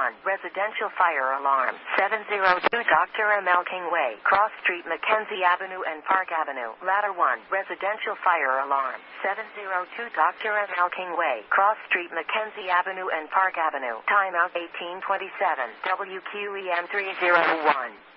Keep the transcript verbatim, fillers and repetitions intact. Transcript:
one, residential fire alarm. seven oh two Doctor M. L. King Way, Cross Street, Mackenzie Avenue and Park Avenue. Ladder one, residential fire alarm. seven oh two Doctor M. L. King Way, Cross Street, Mackenzie Avenue and Park Avenue. Timeout eighteen twenty-seven, W Q E M three oh one.